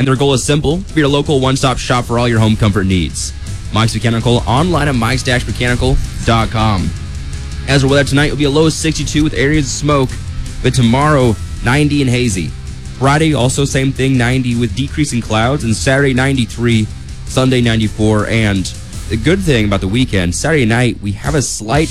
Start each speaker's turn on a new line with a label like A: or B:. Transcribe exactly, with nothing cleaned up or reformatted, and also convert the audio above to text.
A: And their goal is simple: to be your local one-stop shop for all your home comfort needs. Mike's Mechanical, online at mikes dash mechanical dot com. As for weather tonight, it will be a low of sixty-two with areas of smoke, but tomorrow, ninety and hazy. Friday, also same thing, ninety with decreasing clouds, and Saturday, ninety-three, Sunday, ninety-four, and the good thing about the weekend, Saturday night, we have a slight